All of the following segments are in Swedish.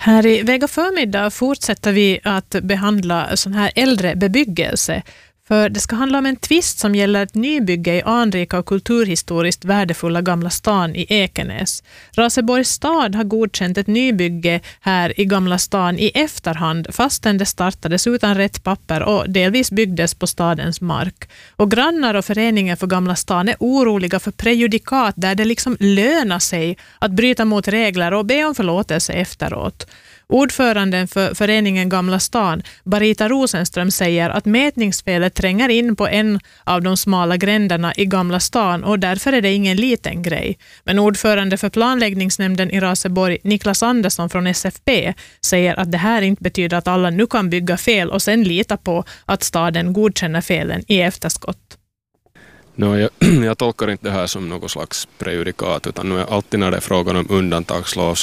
Här i Vega förmiddag fortsätter vi att behandla sån här äldre bebyggelse. För det ska handla om en tvist som gäller ett nybygge i anrika och kulturhistoriskt värdefulla Gamla stan i Ekenäs. Raseborgs stad har godkänt ett nybygge här i Gamla stan i efterhand fastän det startades utan rätt papper och delvis byggdes på stadens mark. Och grannar och föreningen för Gamla stan är oroliga för prejudikat där det liksom lönar sig att bryta mot regler och be om förlåtelse efteråt. Ordföranden för föreningen Gamla stan, Barita Rosenström, säger att mätningsfelet tränger in på en av de smala gränderna i Gamla stan och därför är det ingen liten grej. Men ordförande för planläggningsnämnden i Raseborg, Niklas Andersson från SFP, säger att det här inte betyder att alla nu kan bygga fel och sen lita på att staden godkänner felen i efterskott. Jag tolkar inte det här som något slags prejudikat, utan nu är alltid när det är frågan om undantagslov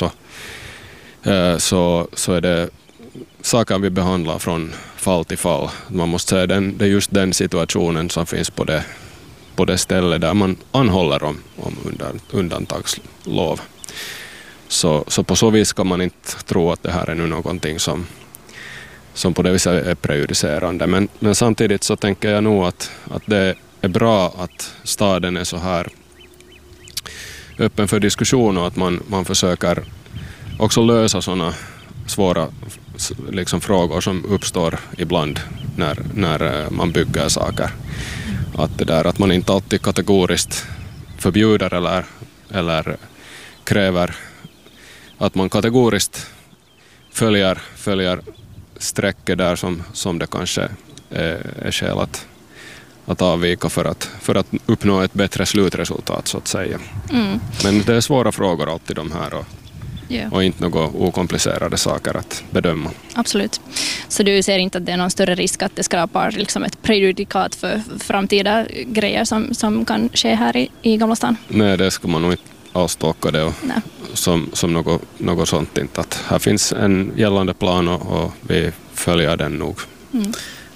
så är det saker vi behandlar från fall till fall. Man måste säga det är just den situationen som finns på det ställe där man anhåller om undantagslov. Så på så vis ska man inte tro att det här är nu någonting som på det viset är prejudicerande. Men samtidigt så tänker jag nog att det är bra att staden är så här öppen för diskussion och att man försöker också lösa sådana svåra liksom, frågor som uppstår ibland när man bygger saker. Att man inte alltid kategoriskt förbjuder eller kräver att man kategoriskt följer sträckor där som det kanske är skäl att avvika för att uppnå ett bättre slutresultat så att säga. Mm. Men det är svåra frågor alltid de här och inte några okomplicerade saker att bedöma. Absolut. Så du ser inte att det är någon större risk att det skapar liksom ett prejudikat för framtida grejer som kan ske här i Gamla stan? Nej, det ska man nog inte alls tolka det som något sånt inte. Att här finns en gällande plan och vi följer den nog. Mm.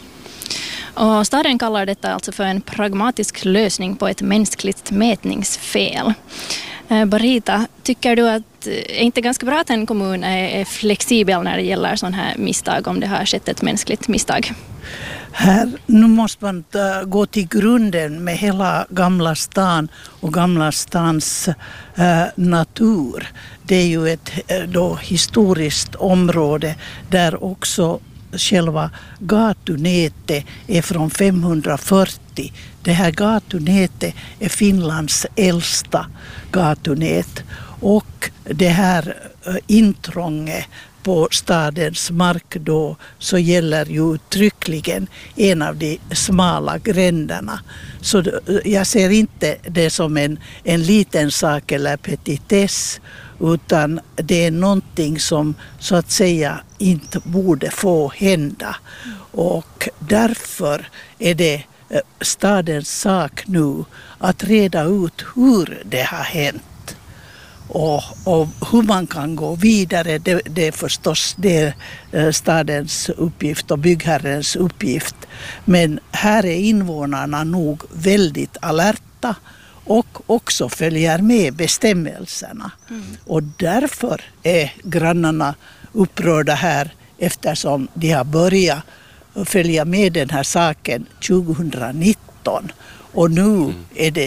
Och staden kallar detta alltså för en pragmatisk lösning på ett mänskligt mätningsfel. Barita, tycker du att är inte ganska bra att en kommun är flexibel när det gäller sådana här misstag om det har skett ett mänskligt misstag? Nu måste man gå till grunden med hela Gamla stan och Gamla stans natur. Det är ju ett historiskt område där också själva gatunätet är från 540. Det här gatunätet är Finlands äldsta gatunät och det här intrånget på stadens mark då så gäller ju uttryckligen en av de smala gränderna. Så jag ser inte det som en liten sak eller petitess, utan det är någonting som så att säga inte borde få hända. Och därför är det stadens sak nu att reda ut hur det har hänt. Och hur man kan gå vidare, det är förstås stadens uppgift och byggherrens uppgift. Men här är invånarna nog väldigt alerta och också följer med bestämmelserna. Mm. Och därför är grannarna upprörda här eftersom de har börjat följa med den här saken 2019. Och nu är det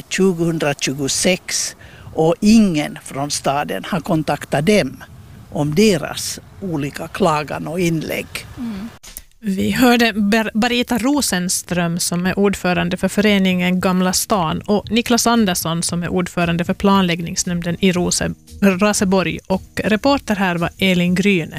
2026 och ingen från staden har kontaktat dem om deras olika klagan och inlägg. Mm. Vi hörde Barita Rosenström som är ordförande för föreningen Gamla stan och Niklas Andersson som är ordförande för planläggningsnämnden i Raseborg, och reporter här var Elin Gryne.